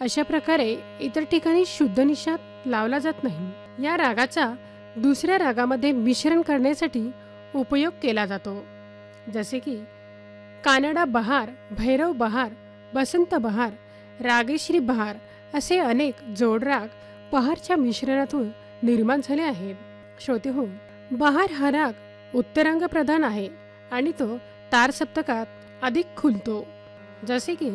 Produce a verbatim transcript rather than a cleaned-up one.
अशा प्रकारे इतर ठिकाणी शुद्ध निषाद लावला जात नाही। या रागाचा दुसऱ्या रागामध्ये मिश्रण करण्यासाठी उपयोग केला जातो, जसे की कानडा बहार, भैरव बहार, बसंत बहार, रागेश्री बहार असे अनेक जोडराग बहारच्या मिश्रणातून निर्माण झाले आहेत। श्रोतेहो, बहार हा राग उत्तरांग प्रधान आहे आणि तो तार सप्तकात अधिक खुलतो, जसे की